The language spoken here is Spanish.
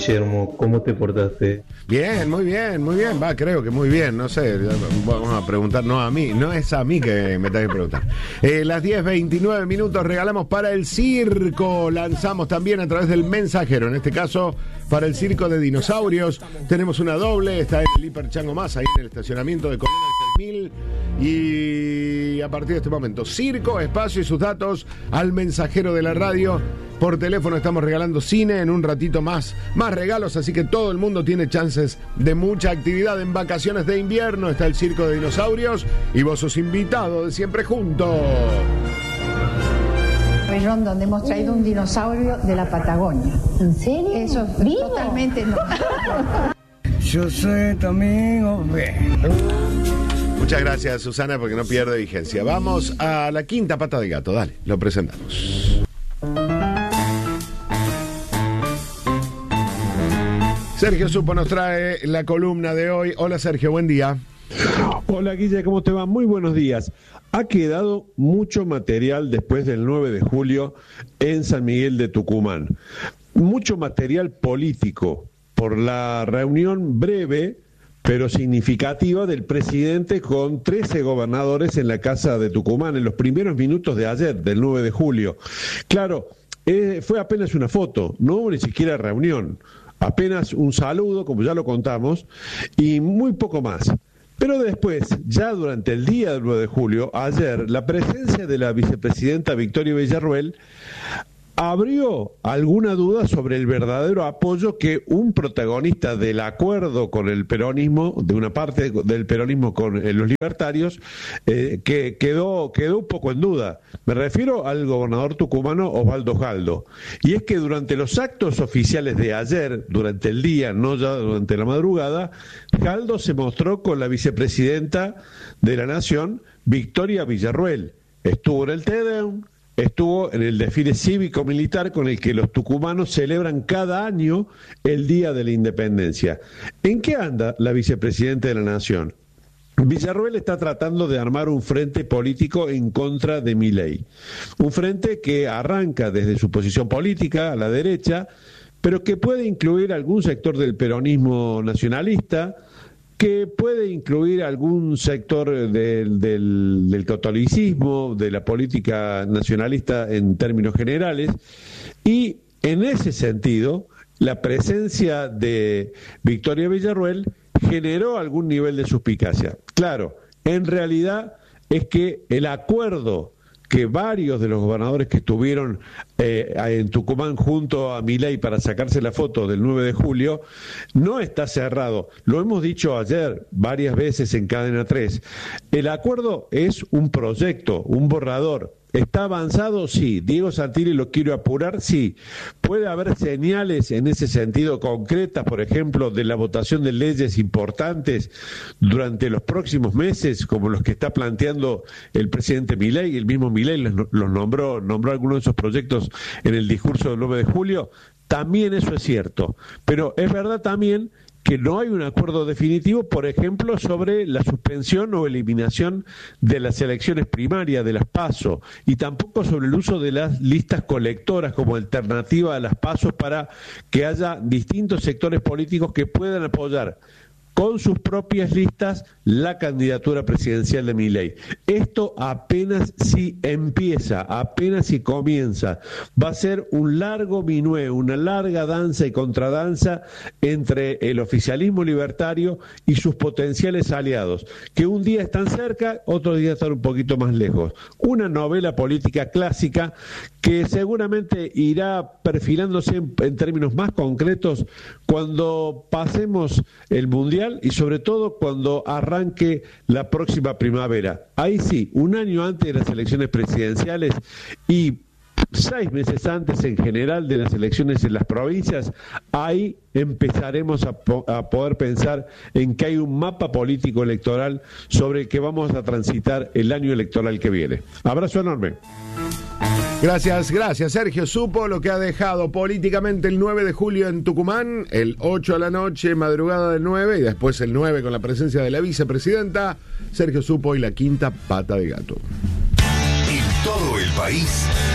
Guillermo, ¿cómo te portaste? Bien, muy bien, muy bien. Va, creo que muy bien, no sé. Vamos a preguntar, no a mí, no es a mí que me tenés que preguntar. Las 10:29 minutos regalamos para el circo. Lanzamos también a través del mensajero, en este caso para el circo de dinosaurios. Tenemos una doble, está en el Hiper Chango Más, ahí en el estacionamiento de Coronel 6000. Y a partir de este momento, circo, espacio y sus datos al mensajero de la radio. Por teléfono estamos regalando cine, en un ratito más regalos, así que todo el mundo tiene chances de mucha actividad en vacaciones de invierno. Está el circo de dinosaurios y vos sos invitado de Siempre Juntos. Pabellón donde hemos traído un dinosaurio de la Patagonia. ¿En serio? Eso ¿Vivo? Totalmente no. Yo soy tu amigo. Muchas gracias, Susana, porque no pierde vigencia. Vamos a la quinta pata de gato, dale, lo presentamos. Sergio Supo nos trae la columna de hoy. Hola Sergio, buen día. Hola Guille, ¿cómo te va? Muy buenos días. Ha quedado mucho material después del 9 de julio en San Miguel de Tucumán. Mucho material político por la reunión breve pero significativa del presidente con 13 gobernadores en la casa de Tucumán en los primeros minutos de ayer, del 9 de julio. Claro, fue apenas una foto, no hubo ni siquiera reunión. Apenas un saludo, como ya lo contamos, y muy poco más. Pero después, ya durante el día del 9 de julio, ayer, la presencia de la vicepresidenta Victoria Villarruel abrió alguna duda sobre el verdadero apoyo que un protagonista del acuerdo con el peronismo, de una parte del peronismo con los libertarios, que quedó un poco en duda. Me refiero al gobernador tucumano Osvaldo Jaldo. Y es que durante los actos oficiales de ayer, durante el día, no ya durante la madrugada, Jaldo se mostró con la vicepresidenta de la Nación, Victoria Villarruel. Estuvo en el Tedeum, estuvo en el desfile cívico-militar con el que los tucumanos celebran cada año el Día de la Independencia. ¿En qué anda la vicepresidenta de la Nación? Villarruel está tratando de armar un frente político en contra de Milei. Un frente que arranca desde su posición política, a la derecha, pero que puede incluir algún sector del peronismo nacionalista, que puede incluir algún sector del catolicismo, de la política nacionalista en términos generales, y en ese sentido, la presencia de Victoria Villarruel generó algún nivel de suspicacia. Claro, en realidad es que el acuerdo que varios de los gobernadores que estuvieron en Tucumán junto a Milei para sacarse la foto del 9 de julio, no está cerrado. Lo hemos dicho ayer varias veces en Cadena 3. El acuerdo es un proyecto, un borrador. ¿Está avanzado? Sí. ¿Diego Santilli lo quiere apurar? Sí. ¿Puede haber señales en ese sentido concretas, por ejemplo, de la votación de leyes importantes durante los próximos meses, como los que está planteando el presidente Milei? El mismo Milei los nombró algunos de esos proyectos en el discurso del 9 de julio. También eso es cierto. Pero es verdad también que no hay un acuerdo definitivo, por ejemplo, sobre la suspensión o eliminación de las elecciones primarias, de las PASO, y tampoco sobre el uso de las listas colectoras como alternativa a las PASO para que haya distintos sectores políticos que puedan apoyar con sus propias listas la candidatura presidencial de Milei. Esto apenas si empieza, apenas si comienza. Va a ser un largo minué, una larga danza y contradanza entre el oficialismo libertario y sus potenciales aliados, que un día están cerca, otro día están un poquito más lejos. Una novela política clásica que seguramente irá perfilándose en términos más concretos cuando pasemos el Mundial y sobre todo cuando arranque la próxima primavera. Ahí sí, un año antes de las elecciones presidenciales y 6 meses antes en general de las elecciones en las provincias, ahí empezaremos a poder pensar en que hay un mapa político electoral sobre el que vamos a transitar el año electoral que viene. Abrazo enorme. Gracias, Sergio. Supo lo que ha dejado políticamente el 9 de julio en Tucumán, el 8 a la noche, madrugada del 9, y después el 9 con la presencia de la vicepresidenta. Sergio Supo y la quinta pata de gato. En todo el país.